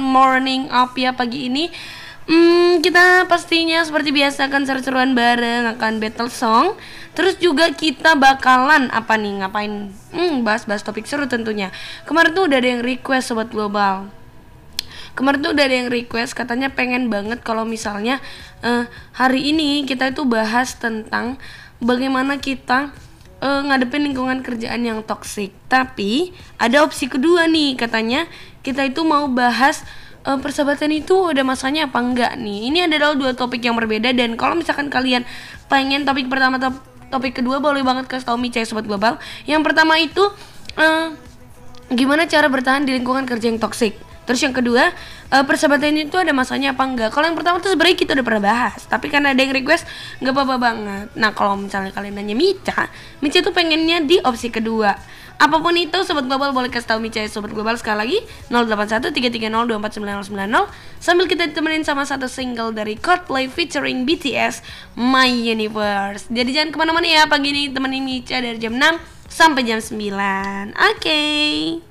morning up ya pagi ini. Kita pastinya seperti biasa akan seru-seruan bareng, akan battle song. Terus juga kita bakalan apa nih, ngapain? Bahas-bahas topik seru tentunya. Kemarin tuh udah ada yang request Sobat Global. Katanya pengen banget kalau misalnya hari ini kita itu bahas tentang bagaimana kita ngadepin lingkungan kerjaan yang toksik. Tapi ada opsi kedua nih, katanya kita itu mau bahas persahabatan itu ada masanya apa enggak nih. Ini adalah dua topik yang berbeda, dan kalau misalkan kalian pengen topik pertama atau topik kedua, boleh banget kasih tau Mica Sobat Global. Yang pertama itu gimana cara bertahan di lingkungan kerja yang toksik. Terus yang kedua, persahabatan itu ada masanya apa enggak. Kalau yang pertama tuh sebenarnya kita udah pernah bahas, tapi karena ada yang request, nggak apa-apa banget. Nah kalau misalnya kalian nanya Mica tuh pengennya di opsi kedua. Apapun itu, Sobat Global boleh kasih tahu Mica Sobat Global sekali lagi 081330249090 sambil kita ditemenin sama satu single dari Coldplay featuring BTS, My Universe. Jadi jangan kemana-mana ya, pagi ini temenin Mica dari jam 6 sampai jam 9. Oke.